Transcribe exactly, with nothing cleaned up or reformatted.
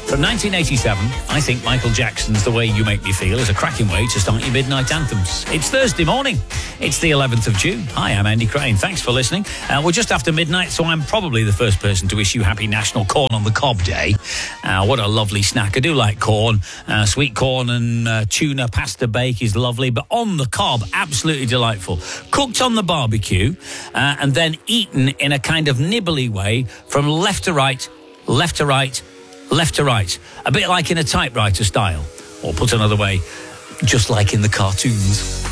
From nineteen eighty-seven, I think Michael Jackson's The Way You Make Me Feel is a cracking way to start your midnight anthems. It's Thursday morning. It's the eleventh of June. Hi, I'm Andy Crane. Thanks for listening. Uh, we're just after midnight, so I'm probably the first person to wish you happy National Corn on the Cob Day. Uh, what a lovely snack. I do like corn. Uh, sweet corn and uh, tuna pasta bake is lovely, but on the cob, absolutely delightful. Cooked on the barbecue uh, and then eaten in a kind of nibbly way from left to right, left to right, left to right, a bit like in a typewriter style, or put another way, just like in the cartoons.